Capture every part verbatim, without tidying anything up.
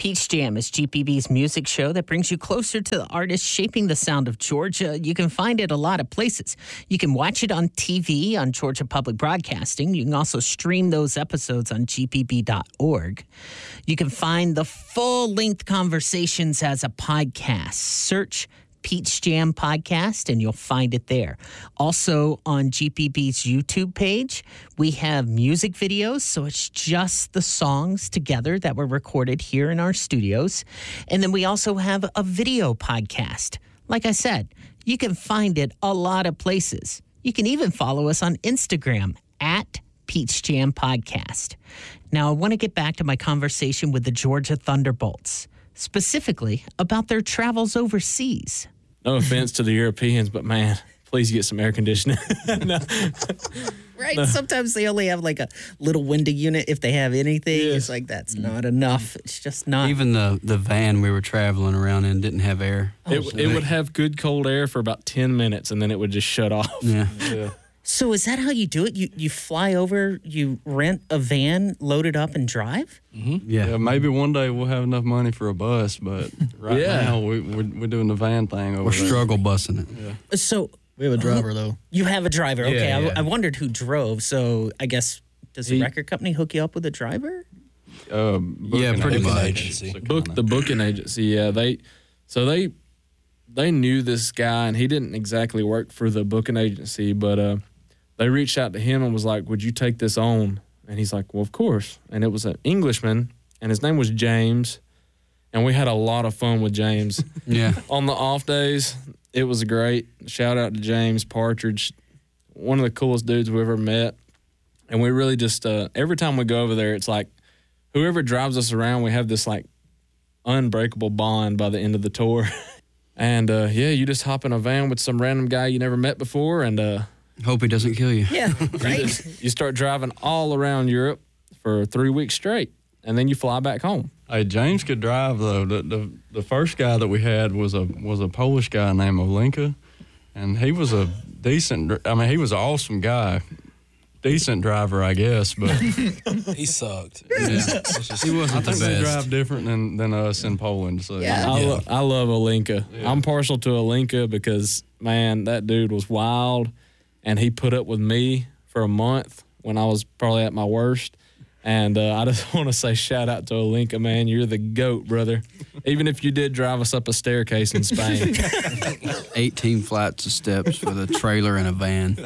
Peach Jam is G P B's music show that brings you closer to the artists shaping the sound of Georgia. You can find it a lot of places. You can watch it on T V on Georgia Public Broadcasting. You can also stream those episodes on G P B dot org. You can find the full-length conversations as a podcast. Search Peach Jam Podcast, and you'll find it there. Also, on G P B's YouTube page, we have music videos, so it's just the songs together that were recorded here in our studios. And then we also have a video podcast. Like I said, you can find it a lot of places. You can even follow us on Instagram at Peach Jam Podcast. Now, I want to get back to my conversation with the Georgia Thunderbolts, specifically about their travels overseas. No offense to the Europeans, but man, please get some air conditioning. No. Right? No. Sometimes they only have like a little window unit if they have anything. Yeah. It's like, that's not enough. It's just not. Even the, the van we were traveling around in didn't have air. It, So it they- would have good cold air for about ten minutes, and then it would just shut off. Yeah. Yeah. So is that how you do it? You you fly over, you rent a van, load it up, and drive? Yeah. Yeah, maybe one day we'll have enough money for a bus, but right Yeah. now we, we're, we're doing the van thing over We're there. struggle bussing it. So We have a driver, though. you have a driver. Yeah, Okay, I, yeah. I wondered who drove. So I guess, does the He- record company hook you up with a driver? Uh, Yeah, booking pretty agency. much. Agency. So Book kinda- the booking agency. Yeah, they so they they knew this guy, and he didn't exactly work for the booking agency, but uh, they reached out to him and was like, "Would you take this on?" And he's like, "Well, of course." And it was an Englishman, and his name was James, and we had a lot of fun with James. Yeah. On the off days, it was great. Shout out to James Partridge, one of the coolest dudes we ever met. And we really just, uh, every time we go over there, it's like whoever drives us around, we have this like unbreakable bond by the end of the tour. And uh, yeah, you just hop in a van with some random guy you never met before, and uh, Hope he doesn't kill you. Yeah, you, right. just, you start driving all around Europe for three weeks straight, and then you fly back home. Hey, James could drive though. The, the the first guy that we had was a was a Polish guy named Olenka, and he was a decent. dr- I mean, he was an awesome guy, decent driver, I guess. But He sucked. Yeah. He I wasn't the think they best. drive different than, than us in Poland. So Yeah. I, Yeah. lo- I love Olenka. Yeah. I'm partial to Olenka because, man, that dude was wild, and he put up with me for a month when I was probably at my worst. And uh, I just want to say shout out to Olenka, man. You're the GOAT, brother. Even if you did drive us up a staircase in Spain. eighteen flights of steps with a trailer and a van.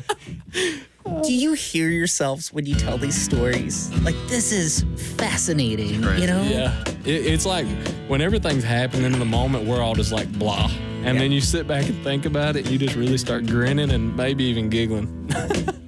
Do you hear yourselves when you tell these stories? Like, this is fascinating, Crazy. you know? Yeah. It, it's like when everything's happening in the moment, we're all just like blah. And Yeah. then you sit back and think about it, and you just really start grinning and maybe even giggling.